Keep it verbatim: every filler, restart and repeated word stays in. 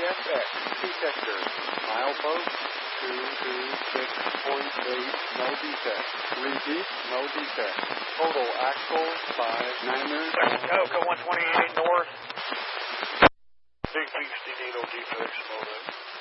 S X detector. Milepost two two six point eight, no defect. Repeat, no defect. Total axle five niner. Coco one twenty-eight.